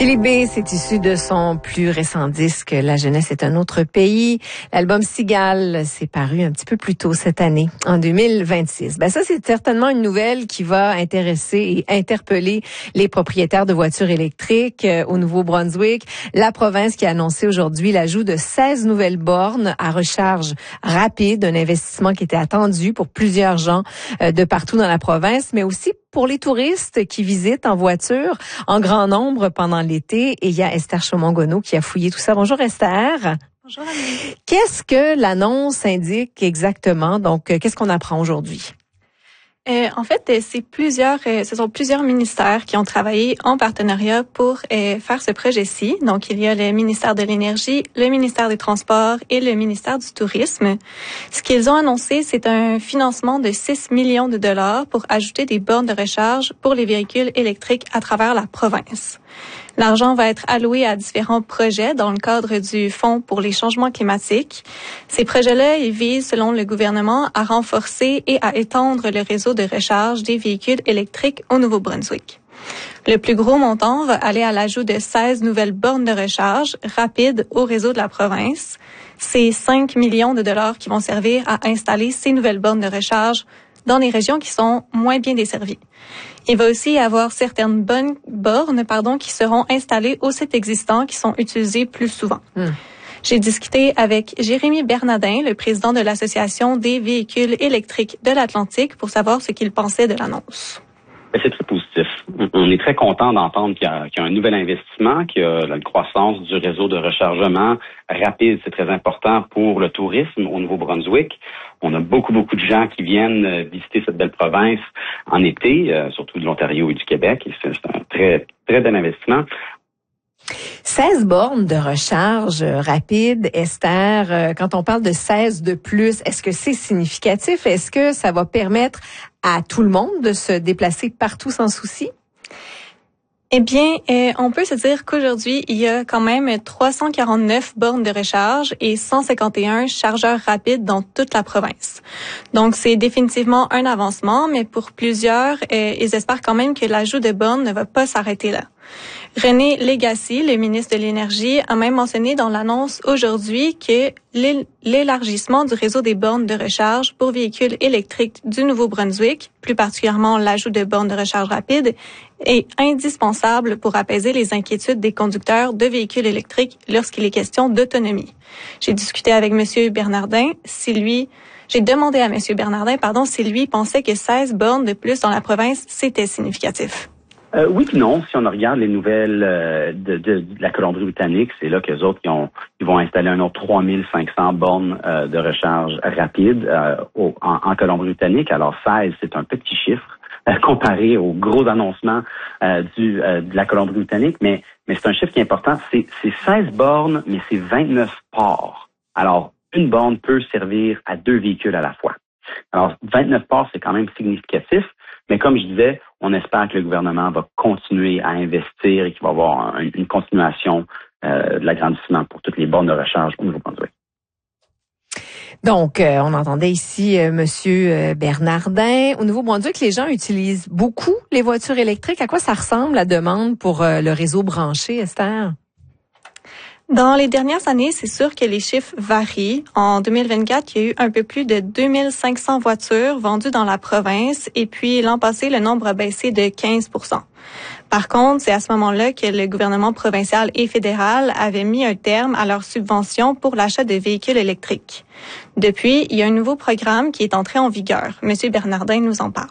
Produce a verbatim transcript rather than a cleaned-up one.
Philippe B, c'est issu de son plus récent disque « La jeunesse est un autre pays ». L'album Cigale s'est paru un petit peu plus tôt cette année, en deux mille vingt-six. Ben ça, c'est certainement une nouvelle qui va intéresser et interpeller les propriétaires de voitures électriques euh, au Nouveau-Brunswick. La province qui a annoncé aujourd'hui l'ajout de seize nouvelles bornes à recharge rapide, un investissement qui était attendu pour plusieurs gens euh, de partout dans la province, mais aussi pour les touristes qui visitent en voiture en grand nombre pendant l'été. Et il y a Esther Chaumont-Gonneau qui a fouillé tout ça. Bonjour Esther. Bonjour Amélie. Qu'est-ce que l'annonce indique exactement? Donc, qu'est-ce qu'on apprend aujourd'hui? Euh, en fait, c'est plusieurs, euh, ce sont plusieurs ministères qui ont travaillé en partenariat pour euh, faire ce projet-ci. Donc, il y a le ministère de l'Énergie, le ministère des Transports et le ministère du Tourisme. Ce qu'ils ont annoncé, c'est un financement de six millions de dollars pour ajouter des bornes de recharge pour les véhicules électriques à travers la province. L'argent va être alloué à différents projets dans le cadre du Fonds pour les changements climatiques. Ces projets-là, ils visent, selon le gouvernement, à renforcer et à étendre le réseau de recharge des véhicules électriques au Nouveau-Brunswick. Le plus gros montant va aller à l'ajout de seize nouvelles bornes de recharge rapides au réseau de la province. C'est cinq millions de dollars qui vont servir à installer ces nouvelles bornes de recharge dans les régions qui sont moins bien desservies. Il va aussi y avoir certaines bonnes bornes pardon, qui seront installées aux sites existants qui sont utilisés plus souvent. Mmh. J'ai discuté avec Jérémy Bernardin, le président de l'Association des véhicules électriques de l'Atlantique, pour savoir ce qu'il pensait de l'annonce. C'est très positif. On est très content d'entendre qu'il y a, qu'il y a un nouvel investissement, qu'il y a la croissance du réseau de rechargement rapide. C'est très important pour le tourisme au Nouveau-Brunswick. On a beaucoup, beaucoup de gens qui viennent visiter cette belle province en été, euh, surtout de l'Ontario et du Québec. Et c'est, c'est un très, très bel investissement. seize bornes de recharge rapide, Esther. Quand on parle de seize de plus, est-ce que c'est significatif? Est-ce que ça va permettre à tout le monde de se déplacer partout sans souci? Eh bien, euh, on peut se dire qu'aujourd'hui, il y a quand même trois cent quarante-neuf bornes de recharge et cent cinquante et un chargeurs rapides dans toute la province. Donc, c'est définitivement un avancement, mais pour plusieurs, euh, ils espèrent quand même que l'ajout de bornes ne va pas s'arrêter là. René Legacy, le ministre de l'Énergie, a même mentionné dans l'annonce aujourd'hui que l'élargissement du réseau des bornes de recharge pour véhicules électriques du Nouveau-Brunswick, plus particulièrement l'ajout de bornes de recharge rapide, est indispensable pour apaiser les inquiétudes des conducteurs de véhicules électriques lorsqu'il est question d'autonomie. J'ai discuté avec M. Bernardin si lui, j'ai demandé à M. Bernardin, pardon, si lui pensait que seize bornes de plus dans la province, c'était significatif. Euh, oui puis non. Si on regarde les nouvelles euh, de, de, de la Colombie-Britannique, c'est là qu'eux autres ils, ont, ils vont installer un autre trois mille cinq cents bornes euh, de recharge rapide euh, au, en, en Colombie-Britannique. Alors seize, c'est un petit chiffre euh, comparé aux gros annoncements euh, du, euh, de la Colombie-Britannique, mais, mais c'est un chiffre qui est important. C'est, c'est seize bornes, mais c'est vingt-neuf ports. Alors, une borne peut servir à deux véhicules à la fois. Alors, vingt-neuf ports, c'est quand même significatif. Mais comme je disais, on espère que le gouvernement va continuer à investir et qu'il va y avoir un, une continuation euh, de l'agrandissement pour toutes les bornes de recharge au Nouveau-Brunswick. Donc, euh, on entendait ici euh, Monsieur euh, Bernardin. Au Nouveau-Brunswick, les gens utilisent beaucoup les voitures électriques. À quoi ça ressemble la demande pour euh, le réseau branché, Esther? Dans les dernières années, c'est sûr que les chiffres varient. En deux mille vingt-quatre, il y a eu un peu plus de deux mille cinq cents voitures vendues dans la province et puis l'an passé, le nombre a baissé de quinze pour cent. Par contre, c'est à ce moment-là que le gouvernement provincial et fédéral avaient mis un terme à leurs subventions pour l'achat de véhicules électriques. Depuis, il y a un nouveau programme qui est entré en vigueur. Monsieur Bernardin nous en parle.